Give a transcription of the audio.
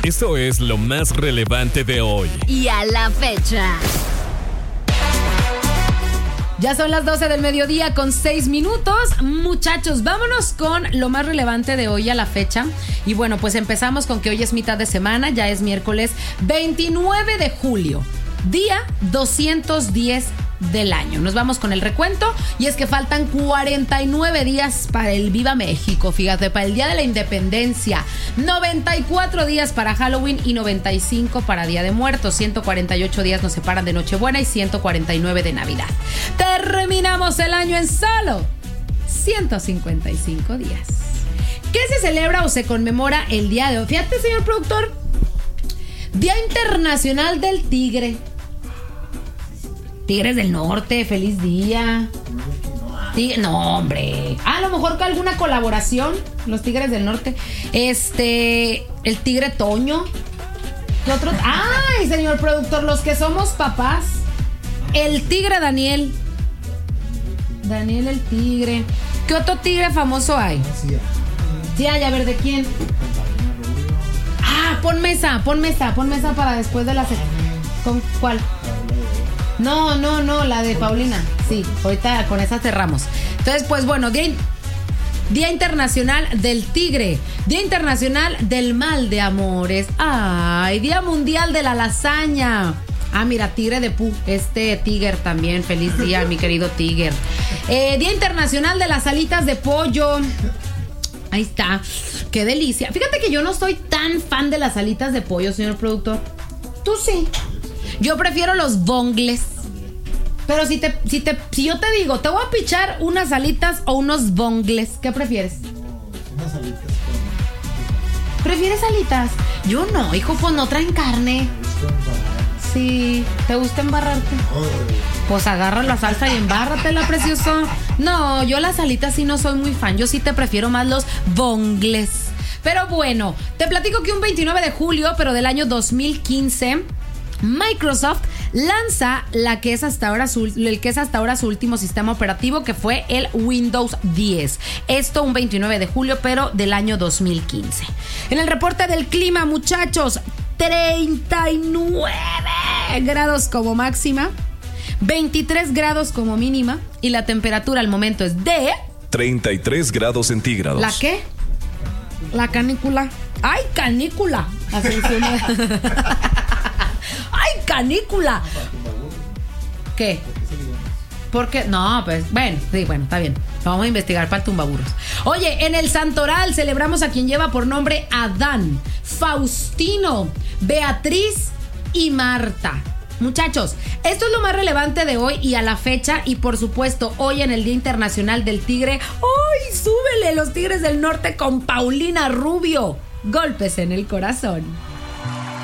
Esto es lo más relevante de hoy y a la fecha. Ya son las 12 del mediodía con 6 minutos. Muchachos, vámonos con lo más relevante de hoy a la fecha. Y bueno, pues empezamos con que hoy es mitad de semana, ya es miércoles 29 de julio, día 210 del año. Nos vamos con el recuento y es que faltan 49 días para el Viva México, fíjate, para el Día de la Independencia, 94 días para Halloween y 95 para Día de Muertos, 148 días nos separan de Nochebuena y 149 de Navidad. Terminamos el año en solo 155 días. ¿Qué se celebra o se conmemora el día de hoy? Fíjate, señor productor, Día Internacional del Tigre. Tigres del Norte, feliz día. No, hombre. A lo mejor con alguna colaboración, los Tigres del Norte. El Tigre Toño. ¿Qué otro? Ay, señor productor, los que somos papás. El Tigre Daniel. Daniel el Tigre. ¿Qué otro tigre famoso hay? Sí, a ver, ¿de quién? Ah, ponme esa para después de la... ¿Con cuál? No, la de Paulina. Sí, ahorita con esa cerramos. Entonces, pues bueno, Día Internacional del Tigre, Día Internacional del Mal de Amores. Ay, Día Mundial de la Lasaña. Ah, mira, Tigre de Pú, Tiger también, feliz día, mi querido Tiger. Día Internacional de las Alitas de Pollo. Ahí está, qué delicia. Fíjate que yo no soy tan fan de las alitas de pollo, señor productor. Tú sí. Yo prefiero los bongles. Pero si yo te digo, te voy a pichar unas alitas o unos bongles, ¿qué prefieres? Unas alitas. ¿Prefieres alitas? Yo no, hijo, pues no traen carne. Sí, ¿te gusta embarrarte? Pues agarra la salsa y embárratela, precioso. No, yo las alitas sí no soy muy fan. Yo sí te prefiero más los bongles. Pero bueno, te platico que un 29 de julio, pero del año 2015... Microsoft lanza el que es hasta ahora su último sistema operativo, que fue el Windows 10. Esto un 29 de julio, pero del año 2015. En el reporte del clima, muchachos, 39 grados como máxima, 23 grados como mínima, y la temperatura al momento es de 33 grados centígrados. ¿La qué? La canícula. ¡Ay, canícula! Así suena. ¡Ay, canícula! ¿Qué? ¿Por qué? No, pues, bueno, está bien. Vamos a investigar para el tumbaburros. Oye, en el Santoral celebramos a quien lleva por nombre Adán, Faustino, Beatriz y Marta. Muchachos, esto es lo más relevante de hoy y a la fecha, y por supuesto hoy en el Día Internacional del Tigre. ¡Ay, súbele! Los Tigres del Norte con Paulina Rubio. Golpes en el corazón.